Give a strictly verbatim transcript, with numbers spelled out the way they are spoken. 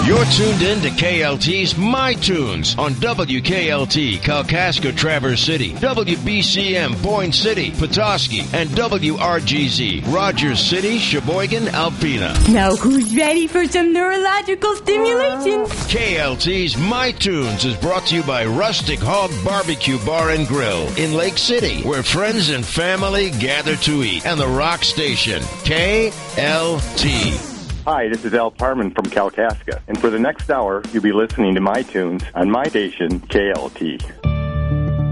You're tuned in to K L T's My Tunes on W K L T, Kalkaska, Traverse City, W B C M, Boyne City, Petoskey, and W R G Z, Rogers City, Sheboygan, Alpena. Now who's ready for some neurological stimulation? K L T's My Tunes is brought to you by Rustic Hog Barbecue Bar and Grill in Lake City, where friends and family gather to eat, and the Rock Station, K L T. Hi, this is Al Parman from Kalkaska, and for the next hour, you'll be listening to My Tunes on my station, K L T.